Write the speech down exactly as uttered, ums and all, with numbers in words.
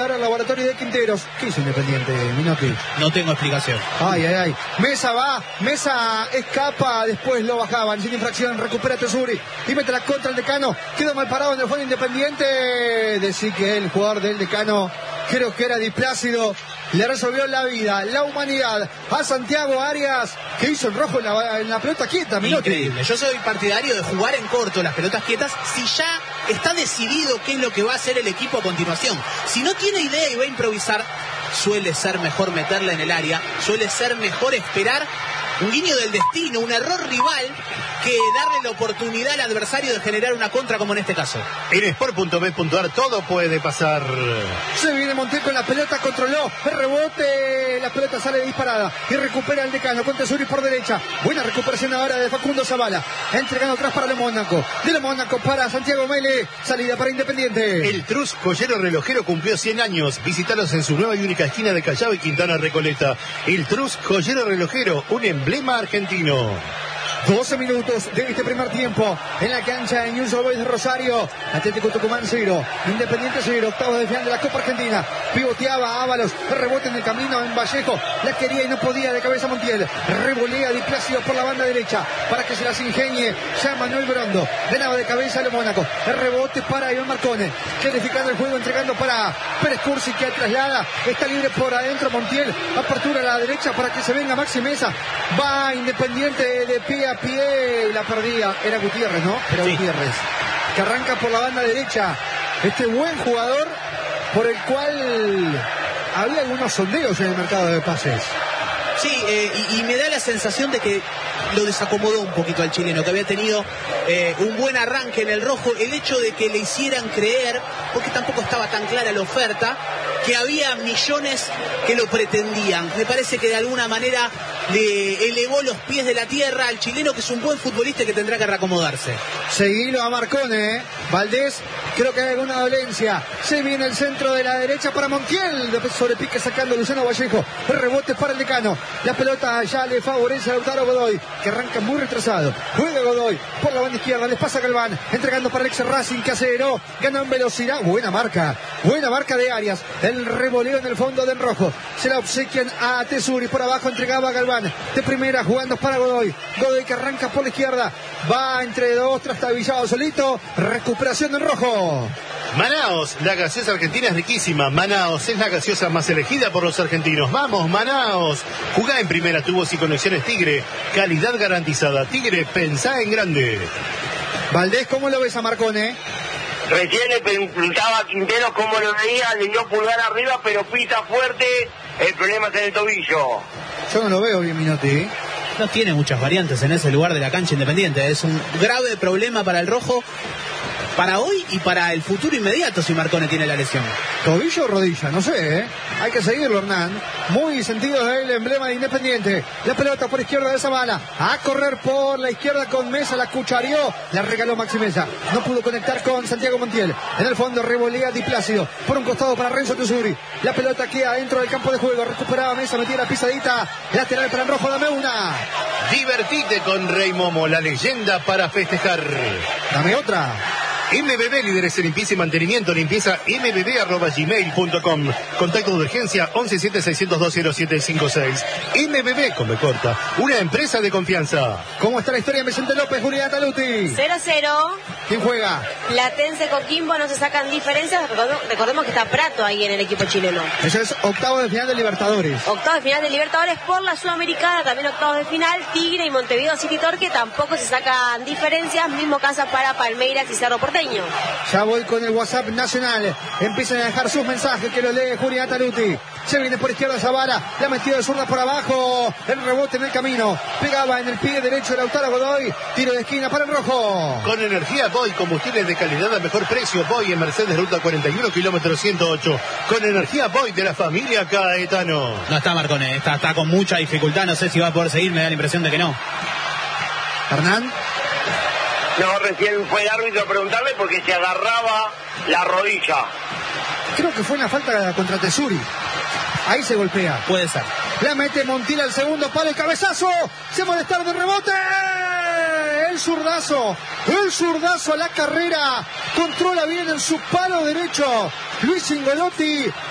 ahora el Laboratorio de Quinteros. ¿Qué hizo Independiente, Minotti? No tengo explicación. Ay, ay, ay. Mesa va, Mesa escapa, después lo bajaban. Sin infracción, recupera Tesuri y mete la contra el Decano. Quedó mal parado en el fondo Independiente. Decir que el jugador del Decano, creo que era Di Plácido, le resolvió la vida, la humanidad a Santiago Arias, que hizo el rojo en la, en la pelota quieta, Minotti. Increíble. Yo soy partidario de jugar en corto las pelotas quietas si ya está decidido qué es lo que va a hacer el equipo a continuación. Si no tiene idea y va a improvisar, suele ser mejor meterla en el área, suele ser mejor esperar un guiño del destino, un error rival, que darle la oportunidad al adversario de generar una contra como en este caso. En sport punto b punto a r todo puede pasar. Se viene Montiel con la pelota, controló el rebote, la pelota sale disparada y recupera el Decano con Tesuri por derecha. Buena recuperación ahora de Facundo Zavala, entregando atrás para Le Mónaco, de Le Mónaco para Santiago Mele, salida para Independiente. El Trus Joyero Relojero cumplió cien años. Visítalos en su nueva y única esquina de Callao y Quintana Recoleta. El Trus Joyero Relojero, un emblema argentino. doce minutos de este primer tiempo en la cancha de Newell's Old Boys de Rosario. Atlético Tucumán cero, Independiente cero, octavos de final de la Copa Argentina. Pivoteaba Ábalos, rebote en el camino en Vallejo, la quería y no podía, de cabeza Montiel, revolea Di Plácido por la banda derecha para que se las ingenie ya Manuel Brondo, ganaba de cabeza a Le Mónaco, el rebote para Iván Marcone, clarificando el juego, entregando para Pérez Cursi, que traslada, está libre por adentro Montiel, apertura a la derecha para que se venga Maxi Mesa, va Independiente de pie a pie y la perdía, era Gutiérrez, ¿no? Era sí. Gutiérrez, que arranca por la banda derecha, este buen jugador por el cual había algunos sondeos en el mercado de pases. Sí, eh, y, y me da la sensación de que lo desacomodó un poquito al chileno, que había tenido eh, un buen arranque en el rojo, el hecho de que le hicieran creer, porque tampoco estaba tan clara la oferta, que había millones que lo pretendían. Me parece que de alguna manera le elevó los pies de la tierra al chileno, que es un buen futbolista y que tendrá que reacomodarse. Seguilo a Marcone, ¿eh? Valdés, creo que hay alguna dolencia. Se viene el centro de la derecha para Montiel, después sobre pique sacando Luciano Vallejo, el rebote para el Decano, la pelota ya le favorece a Lautaro Godoy, que arranca muy retrasado, juega Godoy por la banda izquierda, les pasa Galván, entregando para Alex Racing, que aceleró, gana en velocidad, buena marca, buena marca de Arias, el revoleo en el fondo del rojo, se la obsequian a Tesuri, por abajo entregaba a Galván, de primera jugando para Godoy, Godoy que arranca por la izquierda, va entre dos, trastabillado solito, recuperación en rojo. Manaos, la gaseosa argentina es riquísima. Manaos es la gaseosa más elegida por los argentinos. ¡Vamos, Manaos! Jugá en primera, tubos y conexiones Tigre. Calidad garantizada. Tigre, pensá en grande. Valdés, ¿cómo lo ves a Marcone? Recién le preguntaba a Quintero cómo lo veía, le dio pulgar arriba, pero pisa fuerte. El problema es en el tobillo. Yo no lo veo bien, Minotti. No tiene muchas variantes en ese lugar de la cancha Independiente. Es un grave problema para el rojo, para hoy y para el futuro inmediato, si Marcone tiene la lesión. ¿Tobillo o rodilla? No sé, ¿eh? Hay que seguirlo, Hernán. Muy sentido del emblema de Independiente. La pelota por izquierda de Zavala. A correr por la izquierda con Mesa. La cuchareó. La regaló Maxi Mesa. No pudo conectar con Santiago Montiel. En el fondo revolea Di Plácido. Por un costado para Renzo Tesuri. La pelota queda dentro del campo de juego. Recuperaba Mesa. Metía la pisadita. Lateral para el rojo. Dame una. Divertite con Rey Momo. La leyenda para festejar. Dame otra. M B B, líderes en limpieza y mantenimiento, limpieza m b b arroba gmail punto com. Contacto de urgencia once siete seiscientos dos cero siete cinco seis. M B B, con B corta, una empresa de confianza. ¿Cómo está la historia de Vicente López, Julián Taluti? cero cero. ¿Quién juega? Platense, Coquimbo, no se sacan diferencias. Recordemos que está Prato ahí en el equipo chileno. Eso es octavo de final de Libertadores. Octavo de final de Libertadores por la Sudamericana, también octavos de final. Tigre y Montevideo City Torque tampoco se sacan diferencias. Mismo caso para Palmeiras y Cerro Porteño. Ya voy con el WhatsApp nacional. Empiezan a dejar sus mensajes que los lee Julián Taluti. Se viene por izquierda Zavala. La metió de zurda por abajo. El rebote en el camino. Pegaba en el pie derecho de Lautaro Godoy. Tiro de esquina para el rojo. Con energía Boy, combustibles de calidad a mejor precio. Boy en Mercedes Ruta cuarenta y uno, kilómetro ciento ocho. Con energía Boy de la familia Caetano. No está Marcone, está, está con mucha dificultad. No sé si va a poder seguir, me da la impresión de que no. Hernán. No, recién fue el árbitro a preguntarle porque se agarraba la rodilla. Creo que fue una falta contra Tesuri. Ahí se golpea. Puede ser. La mete Montiel al segundo palo, el cabezazo. Se molestaron de rebote. El zurdazo. El zurdazo a la carrera. Controla bien en su palo derecho Luis Ingolotti.